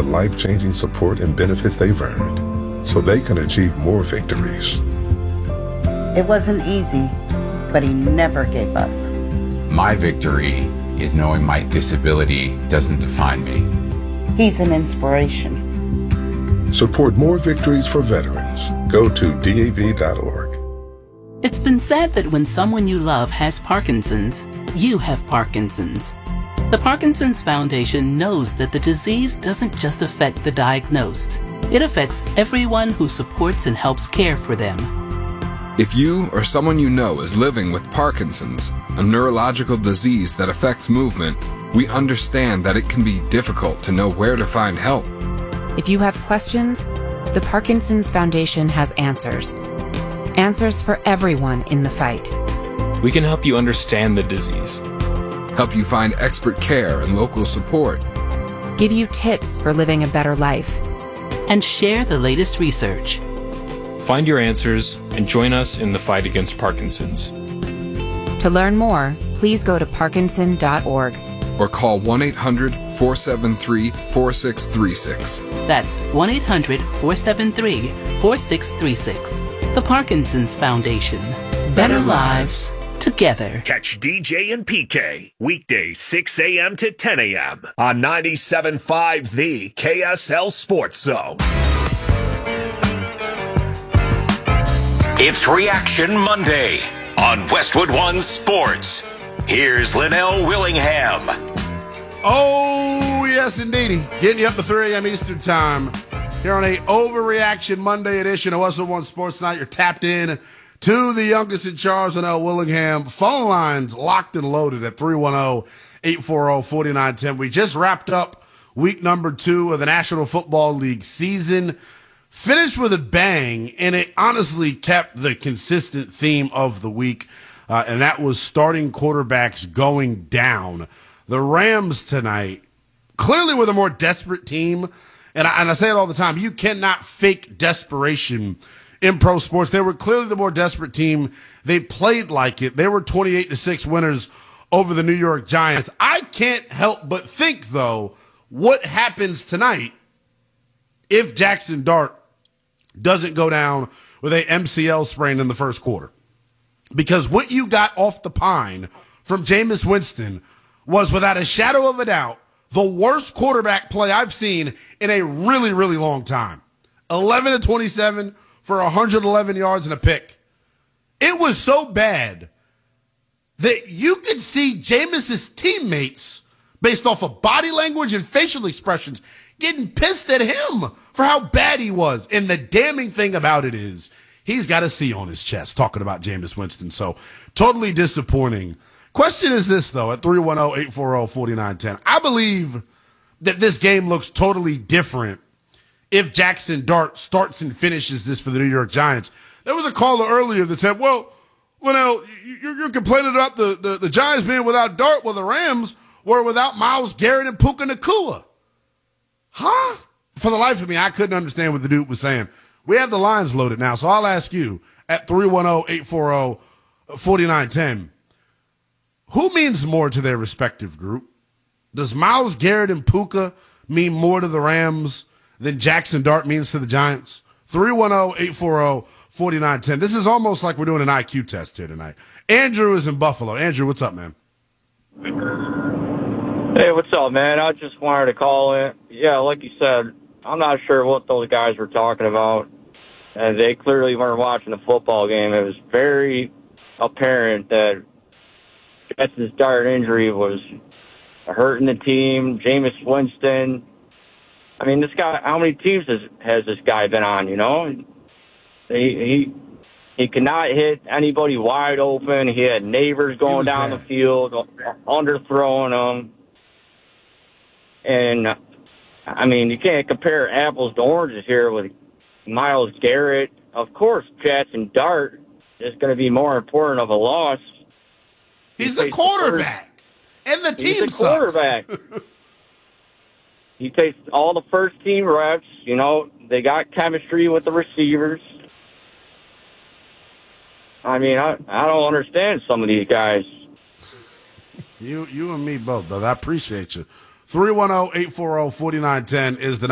the life-changing support and benefits they've earned so they can achieve more victories. It wasn't easy, but he never gave up. My victory is knowing my disability doesn't define me. He's an inspiration. Support more victories for veterans. Go to DAV.org. It's been said that when someone you love has Parkinson's, you have Parkinson's. The Parkinson's Foundation knows that the disease doesn't just affect the diagnosed. It affects everyone who supports and helps care for them. If you or someone you know is living with Parkinson's, a neurological disease that affects movement, we understand that it can be difficult to know where to find help. If you have questions, the Parkinson's Foundation has answers. Answers for everyone in the fight. We can help you understand the disease, help you find expert care and local support, give you tips for living a better life, and share the latest research. Find your answers and join us in the fight against Parkinson's. To learn more, please go to parkinson.org or call 1-800-473-4636. That's 1-800-473-4636. The Parkinson's Foundation. Better lives together. Catch DJ and PK weekdays 6 a.m. to 10 a.m. on 97.5 The KSL Sports Zone. It's Reaction Monday on Westwood One Sports. Here's Linnell Willingham. Oh, yes, indeedy. Getting you up to 3 a.m. Eastern Time here on a Overreaction Monday edition of Westwood One Sports Night. You're tapped in to the youngest in charge, Linnell Willingham. Phone lines locked and loaded at 310-840-4910. We just wrapped up week number 2 of the National Football League season. Finished with a bang, and it honestly kept the consistent theme of the week, and that was starting quarterbacks going down. The Rams tonight, clearly with a more desperate team, and I say it all the time, you cannot fake desperation in pro sports. They were clearly the more desperate team. They played like it. They were 28-6 winners over the New York Giants. I can't help but think, though, what happens tonight if Jackson Dart doesn't go down with a MCL sprain in the first quarter. Because what you got off the pine from Jameis Winston was, without a shadow of a doubt, the worst quarterback play I've seen in a really, really long time. 11-27 for 111 yards and a pick. It was so bad that you could see Jameis's teammates, based off of body language and facial expressions, getting pissed at him for how bad he was. And the damning thing about it is he's got a C on his chest talking about Jameis Winston. So totally disappointing. Question is this, though, at 310-840-4910. I believe that this game looks totally different if Jackson Dart starts and finishes this for the New York Giants. There was a caller earlier that said, well, you're complaining about the Giants being without Dart. Well, the Rams were without Myles Garrett and Puka Nacua. Huh? For the life of me, I couldn't understand what the dude was saying. We have the lines loaded now, so I'll ask you at 310-840-4910, who means more to their respective group? Does Myles Garrett and Puka mean more to the Rams than Jackson Dart means to the Giants? 310-840-4910. This is almost like we're doing an IQ test here tonight. Andrew is in Buffalo. Andrew, what's up, man? Hey, what's up, man? I just wanted to call in. Yeah, like you said, I'm not sure what those guys were talking about. And they clearly weren't watching the football game. It was very apparent that Jackson's Dart injury was hurting the team. Jameis Winston. I mean, this guy, how many teams has this guy been on, you know? He cannot hit anybody wide open. He had neighbors going down the field, underthrowing them. And, I mean, you can't compare apples to oranges here with Myles Garrett. Of course, Jackson Dart is going to be more important of a loss. He's the quarterback, and the team sucks. He's the quarterback. He takes all the first-team reps. You know, they got chemistry with the receivers. I mean, I don't understand some of these guys. You and me both, brother. I appreciate you. 310-840-4910 is the